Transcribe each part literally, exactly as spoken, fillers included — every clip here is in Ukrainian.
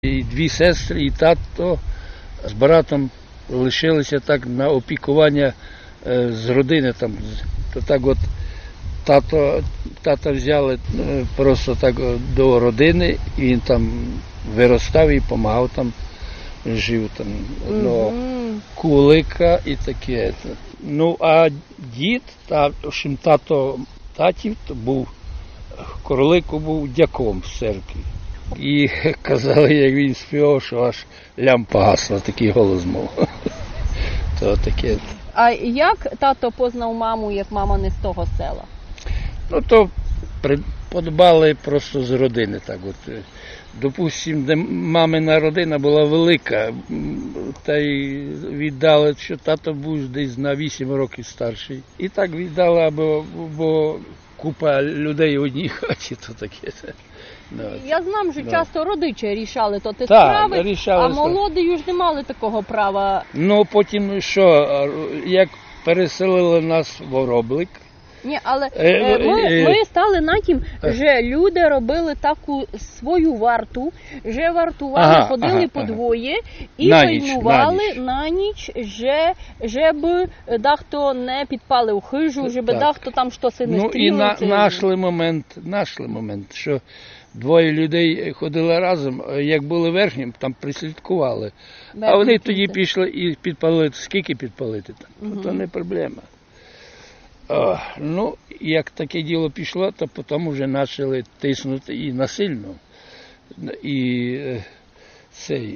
І дві сестри, і тато з братом лишилися так на опікування е, з родини. Там, то так от тато, тата взяли е, просто так до родини, і він там виростав і допомагав там, жив там. Ну, кулика і таке. Ну, а дід, та, в общем, тато татів, то був, Королико був дяком в церкві. І казали, як він співав, що аж лямпа гасла, такий голос мав. То таке. А як тато познав маму, як мама не з того села? Ну, то подбали просто з родини. Так от. Допустим, де мамина родина була велика, та й віддали, що тато був десь на вісім років старший. І так віддали, бо, бо купа людей в одній хаті, то таке. No, я знам, що no. часто родичі рішали то ті так, справи, рішали, а молоді ж не мали такого права. Ну, потім що, як переселили нас в Ороблик. Ні, але е, ми, ми стали на тім, що люди робили таку свою варту, що вартували, ага, ходили ага, подвоє і на пильнували ніч, на ніч, що, щоб дехто не підпалив хижу, щоб так. дехто там щось не стрілив. Ну і на, нашли момент, нашли момент, що двоє людей ходили разом, як були верхнім, там прислідкували. Верхні, а вони тоді так. пішли і підпалили. Скільки підпалити там? Угу. То не проблема. О, ну, як таке діло пішло, то потім вже почали тиснути і насильно. І цей,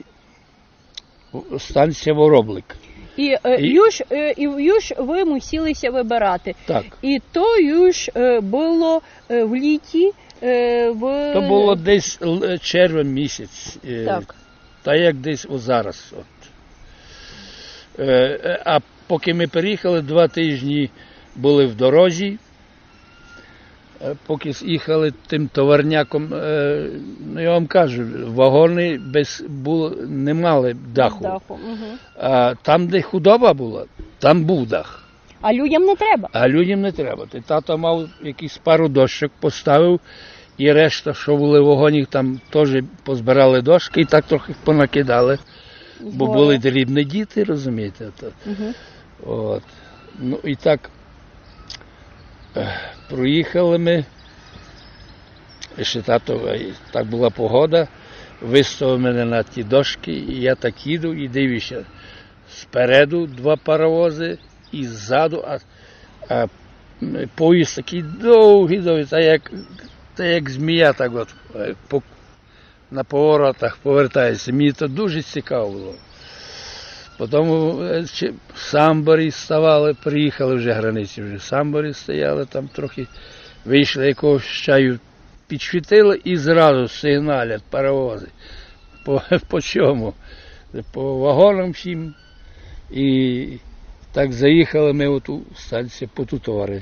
станція Вороблик. І, і, юж, і юж ви мусилися вибирати. Так. І то юж було в літі. В... То було десь червень місяць, так. та як десь о зараз. От. А поки ми переїхали, два тижні були в дорозі, поки їхали тим товарняком, ну я вам кажу, вагони без, було, не мали даху. даху. Угу. А там, де худоба була, там був дах. А людям не треба. А людям не треба. Тато мав якісь пару дощок, поставив, і решта, що були в вагоні, там теж позбирали дошки і так трохи понакидали. Бо були дрібні діти, розумієте. Угу. От. Ну і так, проїхали ми, ще тато, так була погода, виставив мене на ті дошки, і я так їду і дивлюся, спереду два паровози, і ззаду, а, а поїзд такий довгий, довгий, та як, та як змія так от по, на поворотах повертається. Мені це дуже цікаво було. Потім в Самборі ставали, приїхали вже границі, вже в Самборі стояли, там трохи вийшли якогось чаю, підсвітили і зразу сигналять паровози. По, по чому? По вагонам всім. І так заїхали ми у ту станцію Потутори.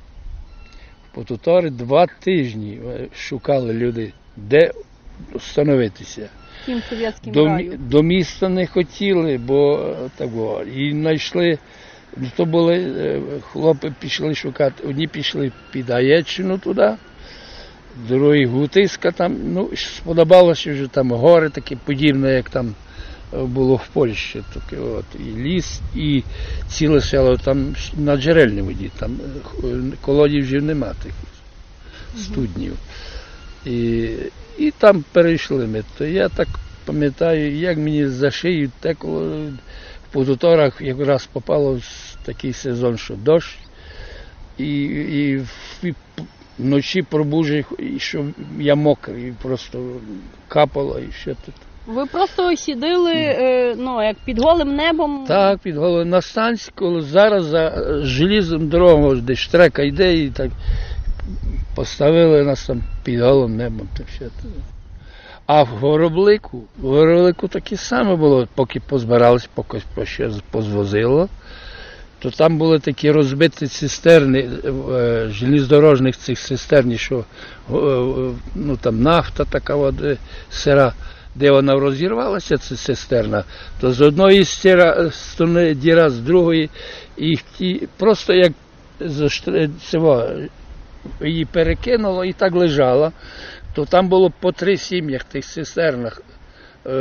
В Потутори два тижні шукали люди, де встановитися. До, до міста не хотіли, бо того. І знайшли, то були, хлопці пішли шукати, одні пішли під Гаєччину туди, другі Гутиська там, ну, сподобалося вже там гори такі подібне, як там було в Польщі, таке, от, і ліс, і ціле село там на джерельній воді, там колодязів нема тих студнів. І, і там перейшли ми. То я так пам'ятаю, як мені за шию текло, в Потуторах якраз попало в такий сезон, що дощ, і, і, і вночі пробужив, і що я мокрий, і просто капало, і що тут. Ви просто сиділи, ну, як під голим небом? Так, під голим. На станції, коли зараз за желізним дорогом, де штрека йде, і так поставили нас там під голим небом. Так все. А в Гороблику, в Гороблику таке саме було, поки позбиралися, поки щось позвозило, то там були такі розбиті цистерни, железнодорожних цих цистерн, що ну, там нафта така от, сира, де вона розірвалася, ця цистерна, то з одної сторони діра, з другої, і, і просто як цього, її перекинуло і так лежала, то там було по три сім'ях в тих цистернах.